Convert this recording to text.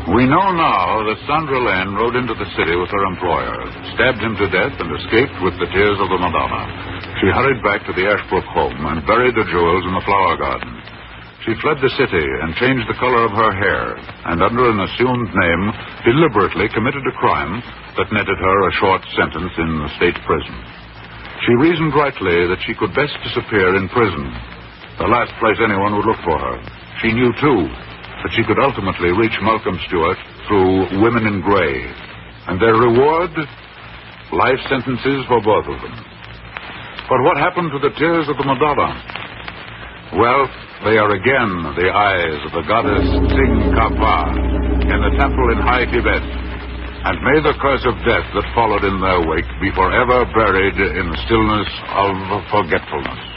We know now that Sandra Lane rode into the city with her employer, stabbed him to death, and escaped with the tears of the Madonna. She hurried back to the Ashbrook home and buried the jewels in the flower garden. She fled the city and changed the color of her hair, and under an assumed name, deliberately committed a crime that netted her a short sentence in the state prison. She reasoned rightly that she could best disappear in prison, the last place anyone would look for her. She knew, too, that she could ultimately reach Malcolm Stewart through Women in Gray, and their reward, life sentences for both of them. But what happened to the tears of the Madonna? Well, they are again the eyes of the goddess Tsing-Ka-Pa in the temple in High Tibet, and may the curse of death that followed in their wake be forever buried in the stillness of forgetfulness.